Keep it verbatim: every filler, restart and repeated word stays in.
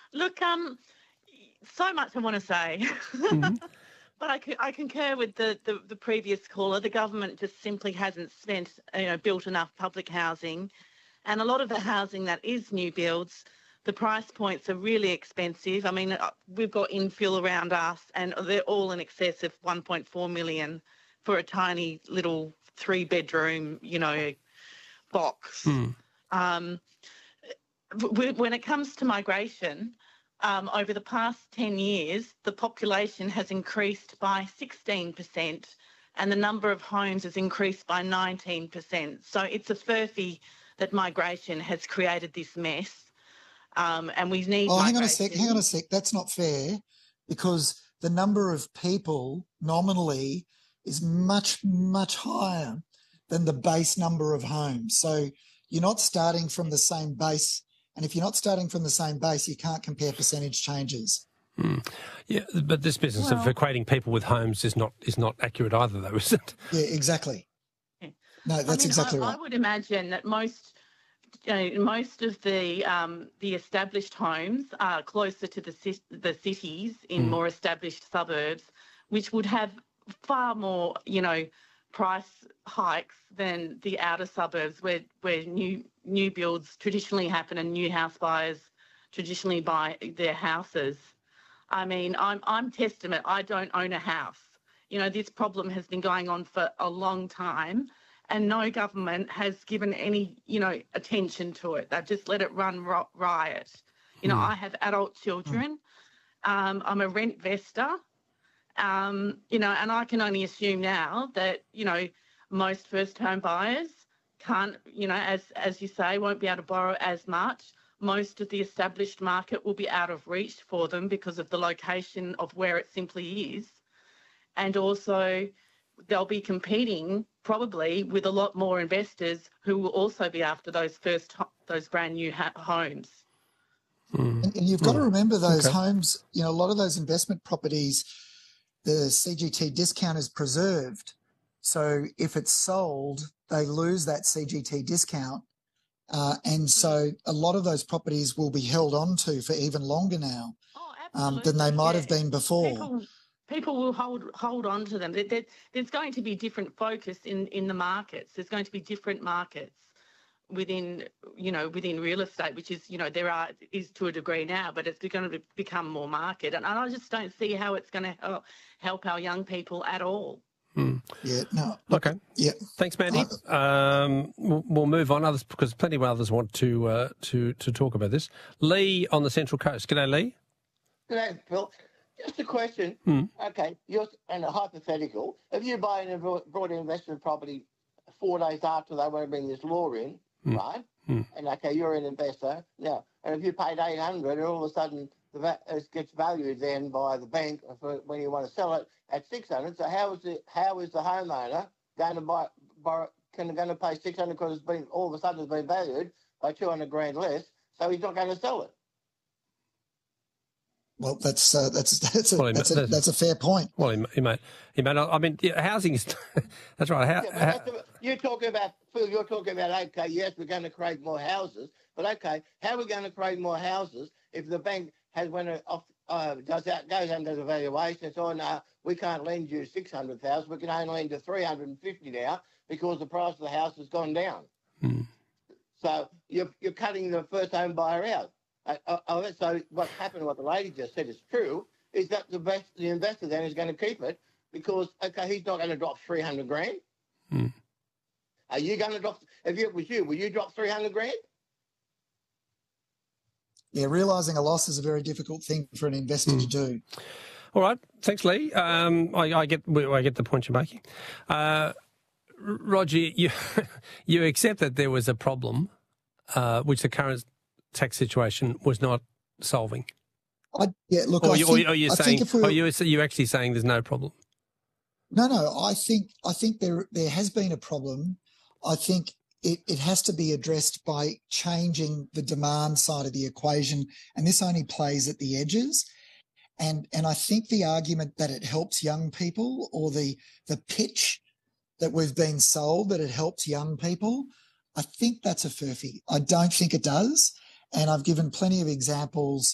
Look, um, so much I want to say, Mm-hmm. but I, c- I concur with the, the, the previous caller. The government just simply hasn't spent, you know, built enough public housing, and a lot of the housing that is new builds, the price points are really expensive. I mean, uh, we've got infill around us, and they're all in excess of one point four million for a tiny little three-bedroom, you know, box. Mm. Um, w- when it comes to migration, um, over the past ten years, the population has increased by sixteen percent and the number of homes has increased by nineteen percent. So it's a furphy that migration has created this mess, um, and we need Oh, hang migration. on a sec, hang on a sec. That's not fair, because the number of people nominally is much, much higher than the base number of homes. So you're not starting from the same base. And if you're not starting from the same base, you can't compare percentage changes. Mm. Yeah, but this business Well- of equating people with homes is not is not accurate either, though, is it? Yeah, exactly. No, that's I mean, exactly I, right. I would imagine that most, you know, most of the um, the established homes are closer to the ci- the cities in Mm. more established suburbs, which would have far more, you know, price hikes than the outer suburbs where where new new builds traditionally happen and new house buyers traditionally buy their houses. I mean, I'm I'm testament. I don't own a house. You know, this problem has been going on for a long time, and no government has given any, you know, attention to it. They've just let it run ro- riot. You know, Mm. I have adult children. Um, I'm a rent vestor. Um, you know, and I can only assume now that, you know, most first home buyers can't, you know, as as you say, won't be able to borrow as much. Most of the established market will be out of reach for them because of the location of where it simply is. And also they'll be competing probably with a lot more investors who will also be after those first, ho- those brand new ha- homes. Mm. And, and you've got to remember those Okay. homes, you know, a lot of those investment properties, the C G T discount is preserved. So if it's sold, they lose that C G T discount. Uh, and so a lot of those properties will be held on to for even longer now Oh, um, absolutely. than they might yeah. have been before. People, people will hold hold on to them. There, there- there's going to be different focus in, in the markets. There's going to be different markets within, you know, within real estate, which is, you know, there are is to a degree now, but it's going to become more market. And I just don't see how it's going to help, help our young people at all. Mm. Yeah, no. Look, Okay. yeah. Thanks, Mandy. Um, we'll, we'll move on, others because plenty of others want to uh, to to talk about this. Lee on the Central Coast. G'day, Lee. G'day, Phil. Just a question. Hmm. Okay, you're and a hypothetical. If you buy an inv- broad investment property four days after they want to bring this law in, right? Hmm. And okay, you're an investor now, and if you paid eight hundred, and all of a sudden the va- it gets valued then by the bank for when you want to sell it at six hundred. So how is the how is the homeowner going to buy borrow? Can going to pay six hundred because it's been all of a sudden it's been valued by two hundred grand less? So he's not going to sell it. Well, that's uh, that's that's a, Well, he that's, ma- a, that's a fair point. Well, he, he may, he may not. I mean, yeah, housing is. That's right. How, Yeah, but how, that's the, you're talking about, Phil, you're talking about, okay, yes, we're going to create more houses, but okay, how are we going to create more houses if the bank has when it off, uh, does that, goes under the valuation, so, oh, no, we can't lend you six hundred thousand, we can only lend you three hundred fifty now because the price of the house has gone down. Hmm. So you're, you're cutting the first home buyer out. Uh, uh, uh, so what happened, what the lady just said is true, is that the, best, the investor then is going to keep it because, okay, he's not going to drop three hundred grand. Hmm. Are you going to drop, if it was you, will you drop three hundred grand? Yeah, realising a loss is a very difficult thing for an investor Hmm. to do. All right. Thanks, Lee. Um, I, I get I get the point you're making. Uh, Roger, you you accept that there was a problem uh, which the current tax situation was not solving. I, yeah, look, Or, I you, think, or are you I saying? think if we Or were, you you actually saying there's no problem? no, no, I think I think there there has been a problem. I think it, it has to be addressed by changing the demand side of the equation, and this only plays at the edges. And and I think the argument that it helps young people, or the the pitch that we've been sold that it helps young people, I think that's a furphy. I don't think it does. And I've given plenty of examples